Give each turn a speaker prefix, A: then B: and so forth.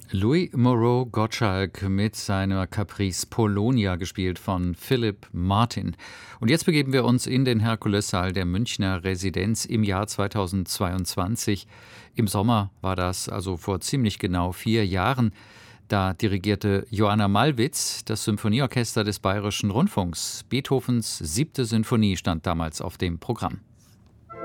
A: Louis Moreau Gottschalk mit seiner Caprice Polonia, gespielt von Philipp Martin. Und jetzt begeben wir uns in den Herkulessaal der Münchner Residenz im Jahr 2022. Im Sommer war das, also vor ziemlich genau 4 Jahren. Da dirigierte Joanna Malwitz das Symphonieorchester des Bayerischen Rundfunks. Beethovens 7. Sinfonie stand damals auf dem Programm.